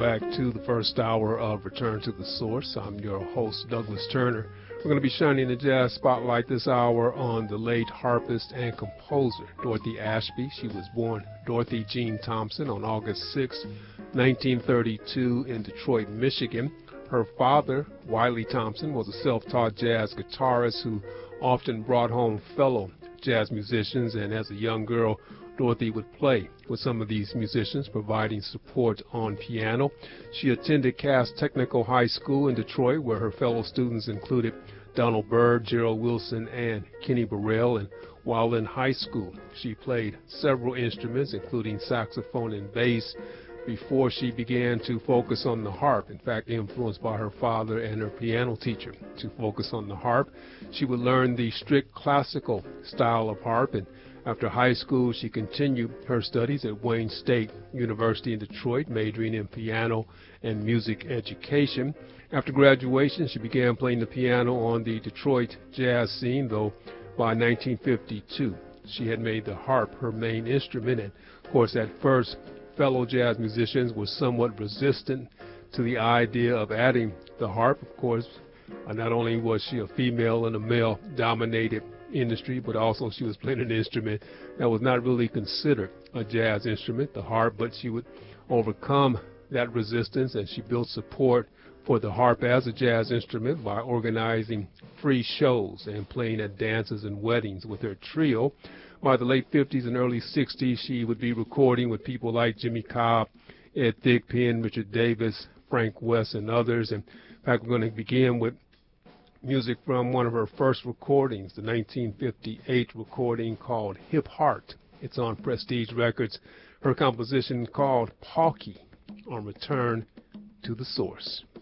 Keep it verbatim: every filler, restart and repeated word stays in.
back to the first hour of Return to the Source. I'm your host, Douglas Turner. We're going to be shining the jazz spotlight this hour on the late harpist and composer, Dorothy Ashby. She was born Dorothy Jean Thompson on August sixth, nineteen thirty-two in Detroit, Michigan. Her father, Wiley Thompson, was a self-taught jazz guitarist who often brought home fellow jazz musicians, and as a young girl, Dorothy would play with some of these musicians, providing support on piano. She attended Cass Technical High School in Detroit, where her fellow students included Donald Byrd, Gerald Wilson, and Kenny Burrell. And while in high school, she played several instruments, including saxophone and bass, before she began to focus on the harp. In fact, influenced by her father and her piano teacher to focus on the harp. She would learn the strict classical style of harp, and after high school, she continued her studies at Wayne State University in Detroit, majoring in piano and music education. After graduation, she began playing the piano on the Detroit jazz scene, though by nineteen fifty-two, she had made the harp her main instrument. And, of course, at first, fellow jazz musicians were somewhat resistant to the idea of adding the harp. Of course, uh, not only was she a female in a male-dominated industry, but also she was playing an instrument that was not really considered a jazz instrument, the harp, but she would overcome that resistance, and she built support for the harp as a jazz instrument by organizing free shows and playing at dances and weddings with her trio. By the late fifties and early sixties, she would be recording with people like Jimmy Cobb, Ed Thigpen, Richard Davis, Frank West, and others. And in fact, we're going to begin with music from one of her first recordings, the nineteen fifty-eight recording called Hip Heart. It's on Prestige Records. Her composition called Pauky on Return to the Source.